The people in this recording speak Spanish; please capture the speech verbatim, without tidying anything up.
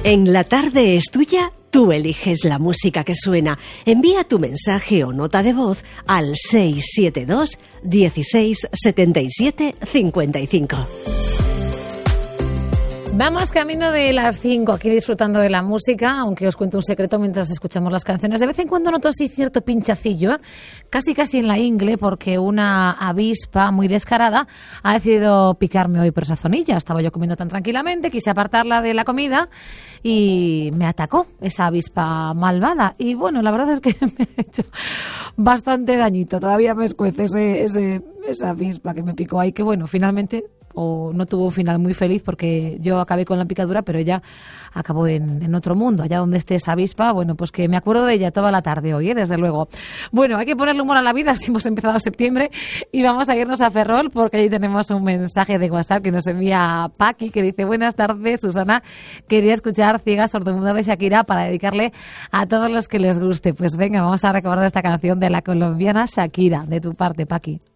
En La Tarde es Tuya, tú eliges la música que suena. Envía tu mensaje o nota de voz al seis siete dos, dieciséis, setenta y siete, cincuenta y cinco. Vamos camino de las cinco, aquí disfrutando de la música, aunque os cuento un secreto mientras escuchamos las canciones. De vez en cuando noto así cierto pinchacillo, casi casi en la ingle, porque una avispa muy descarada ha decidido picarme hoy por esa zonilla. Estaba yo comiendo tan tranquilamente, quise apartarla de la comida y me atacó esa avispa malvada. Y bueno, la verdad es que me ha hecho bastante dañito. Todavía me escuece ese, ese, esa avispa que me picó ahí, que bueno, finalmente... o no tuvo un final muy feliz porque yo acabé con la picadura, pero ella acabó en, en otro mundo, allá donde esté esa avispa. Bueno, pues que me acuerdo de ella toda la tarde hoy, ¿eh? Desde luego. Bueno, hay que ponerle humor a la vida, si hemos empezado septiembre, y vamos a irnos a Ferrol porque ahí tenemos un mensaje de WhatsApp que nos envía Paqui, que dice: buenas tardes, Susana, quería escuchar Ciega Sordomuda de Shakira para dedicarle a todos los que les guste. Pues venga, vamos a recordar esta canción de la colombiana Shakira, de tu parte, Paqui.